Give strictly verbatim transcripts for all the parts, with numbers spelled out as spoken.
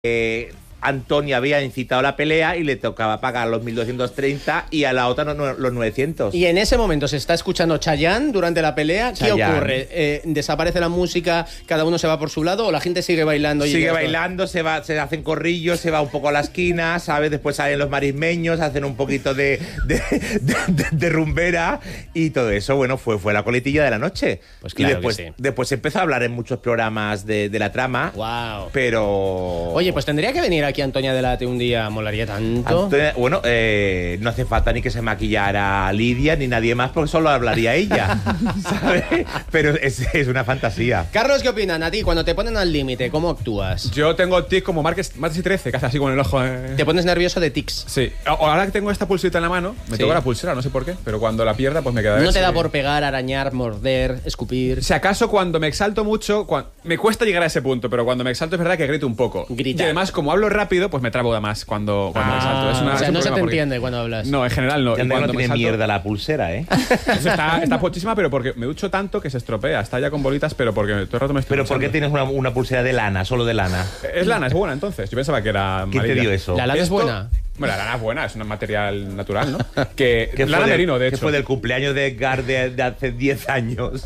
Eh, Antonia había incitado la pelea y le tocaba pagar los mil doscientos treinta y a la otra los, los novecientos. Y en ese momento se está escuchando Chayanne durante la pelea. ¿Qué Chayanne. ocurre? Eh, ¿Desaparece la música, cada uno se va por su lado o la gente sigue bailando? Sigue y bailando, se va, se hacen corrillos, se va un poco a la esquina, ¿sabes? Después salen los marismeños, hacen un poquito de, de, de, de, de rumbera y todo eso, bueno, fue, fue la coletilla de la noche. Pues claro y después, que sí. después empezó a hablar en muchos programas de, de la trama. Wow. Pero... Oye, pues tendría que venir aquí Antonia Delate un día, molaría tanto. Antonia, bueno, eh, no hace falta ni que se maquillara Lidia ni nadie más porque solo hablaría ella, ¿sabes? Pero es, es una fantasía. Carlos, ¿qué opinan? A ti, cuando te ponen al límite, ¿cómo actúas? Yo tengo tics como martes, martes y trece, casi así con el ojo. Eh. ¿Te pones nervioso de tics? Sí. Ahora que tengo esta pulserita en la mano, me sí. toca la pulsera, no sé por qué, pero cuando la pierda, pues me queda... ¿No te da sí. por pegar, arañar, morder, escupir? Si acaso cuando me exalto mucho, cuando, me cuesta llegar a ese punto, pero cuando me exalto es verdad que grito un poco. Gritar. Y además, como hablo rápido, pues me trabo más cuando, cuando ah, me exalto. Es una, o sea, es no se te porque... entiende cuando hablas. No, en general no. Ya no tiene salto... mierda la pulsera, ¿eh? Eso está, está pochísima, pero porque me ducho tanto que se estropea. Está ya con bolitas, pero porque todo el rato me estoy ¿Pero duchando. por qué tienes una, una pulsera de lana, solo de lana? Es lana, es buena entonces. Yo pensaba que era ¿Quién amarilla. te dio eso? ¿La lana Esto... es buena? Bueno, la lana es buena, es un material natural, ¿no? Que ¿Qué lana fue merino, de ¿Qué hecho. fue del cumpleaños de Edgar de, de hace diez años?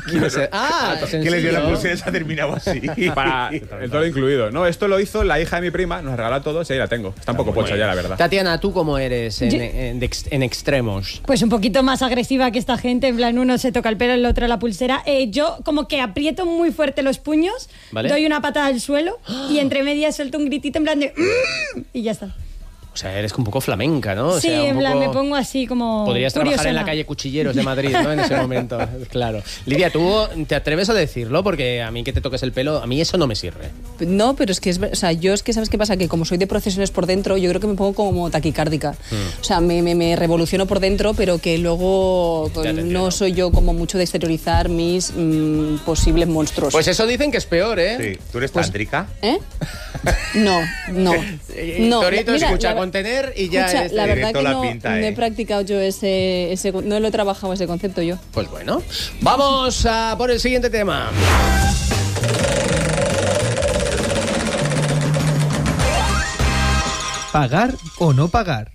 Ah, que le dio la pulsera y se ha terminado así. Para el todo incluido. No, esto lo hizo la hija de mi prima, nos regaló a todos y ahí la tengo. Está un poco pocha ya, la verdad. Tatiana, ¿tú cómo eres en, Yo... en, en extremos? Pues un poquito más agresiva que esta gente. En plan, uno se toca el pelo, el otro la pulsera. Eh, yo como que aprieto muy fuerte los puños, ¿vale? Doy una patada al suelo y entre medias suelto un gritito en plan de... y ya está. O sea, eres un poco flamenca, ¿no? O sí, sea, un en plan, poco... me pongo así como... Podrías trabajar curiosona. en la calle Cuchilleros de Madrid, ¿no? En ese momento, claro. Lidia, ¿tú te atreves a decirlo? Porque a mí que te toques el pelo, a mí eso no me sirve. No, pero es que, es, o sea, yo es que, ¿sabes qué pasa? Que como soy de procesiones por dentro, yo creo que me pongo como taquicárdica. Mm. O sea, me, me, me revoluciono por dentro, pero que luego no soy yo como mucho de exteriorizar mis mmm, posibles monstruos. Pues eso dicen que es peor, ¿eh? Sí. ¿Tú eres pues, tántrica? ¿Eh? No, no. no Torito mira, escucha la, contener y ya escucha, es... La verdad que la no, pinta, no eh. he practicado yo ese, ese... No lo he trabajado ese concepto yo. Pues bueno. Vamos a por el siguiente tema. ¿Pagar o no pagar?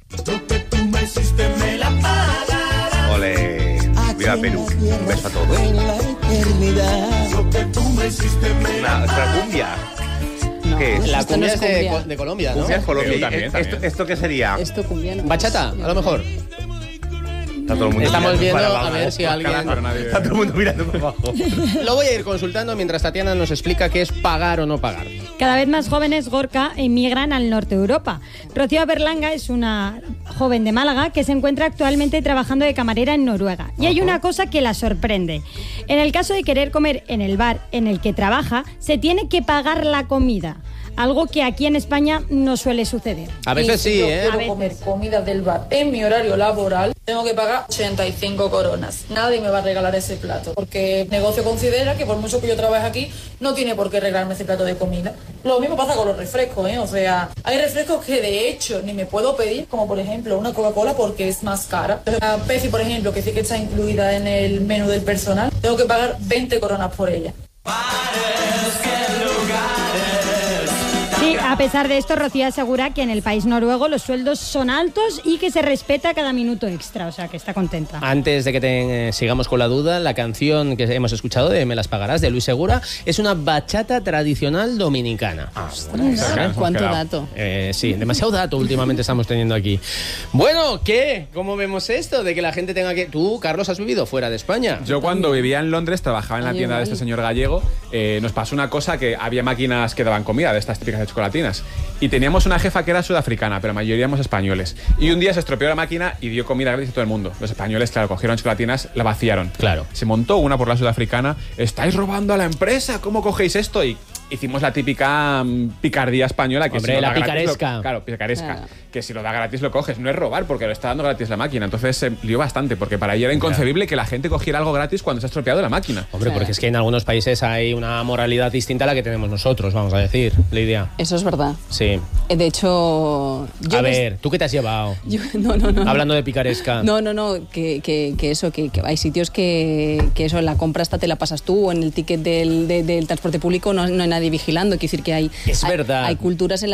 Ole, viva Perú. Un beso a todos. Una, otra cumbia. No, ¿Qué es? La esto cumbia no es es de, cumbia. de Colombia, ¿no? Cumbia es Colombia. Perú también, ¿Esto, también. ¿Esto qué sería? Esto cumbia no. Bachata, a lo mejor. Está todo el mundo Estamos viendo para a abajo. ver si alguien... Pero nadie... Está todo el mundo mirando para abajo. Lo voy a ir consultando mientras Tatiana nos explica qué es pagar o no pagar. Cada vez más jóvenes Gorka emigran al norte de Europa. Rocío Berlanga es una joven de Málaga que se encuentra actualmente trabajando de camarera en Noruega. Y hay una cosa que la sorprende. En el caso de querer comer en el bar en el que trabaja, se tiene que pagar la comida. Algo que aquí en España no suele suceder. A veces y si sí, yo ¿eh? quiero A veces. comer comida del bar en mi horario laboral, tengo que pagar ochenta y cinco coronas. Nadie me va a regalar ese plato, porque el negocio considera que por mucho que yo trabaje aquí, no tiene por qué regalarme ese plato de comida. Lo mismo pasa con los refrescos, ¿eh? O sea, hay refrescos que de hecho ni me puedo pedir, como por ejemplo una Coca-Cola porque es más cara. La Pepsi, por ejemplo, que sí que está incluida en el menú del personal, tengo que pagar veinte coronas por ella. Sí, a pesar de esto, Rocío asegura que en el país noruego los sueldos son altos y que se respeta cada minuto extra, o sea que está contenta. Antes de que te, eh, sigamos con la duda, la canción que hemos escuchado de Me las pagarás, de Luis Segura, es una bachata tradicional dominicana. Ah, Ostras, ¿cuánto quedado. dato? Eh, sí, demasiado dato últimamente estamos teniendo aquí. Bueno, ¿qué? ¿Cómo vemos esto? De que la gente tenga que... Tú, Carlos, has vivido fuera de España. Yo cuando vivía en Londres, trabajaba en la Ay, tienda de igual. este señor gallego, eh, nos pasó una cosa que había máquinas que daban comida, de estas típicas de chocolatinas. Y teníamos una jefa que era sudafricana, pero la mayoría éramos españoles. Y un día se estropeó la máquina y dio comida gratis a todo el mundo. Los españoles, claro, cogieron chocolatinas, la vaciaron. Claro. Se montó una por la sudafricana. ¿Estáis robando a la empresa? ¿Cómo cogéis esto? Y hicimos la típica um, picardía española. Que Hombre, si lo la da gratis, picaresca. lo- claro, picaresca. Claro. Que si lo da gratis lo coges. No es robar porque lo está dando gratis la máquina. Entonces se lió bastante porque para ella era inconcebible que la gente cogiera algo gratis cuando se ha estropeado la máquina. Hombre, Claro. porque es que en algunos países hay una moralidad distinta a la que tenemos nosotros, vamos a decir, Lidia. Eso es verdad. Sí. Eh, De hecho... yo A no- ver, ¿tú qué te has llevado? yo- no, no, no. Hablando de picaresca. No, no, no, que, que, que eso, que, que hay sitios que, que eso, en la compra esta te la pasas tú o en el ticket del, de- del transporte público no, no hay nadie nadie vigilando. Quiero decir que hay, Es hay, verdad. hay culturas en las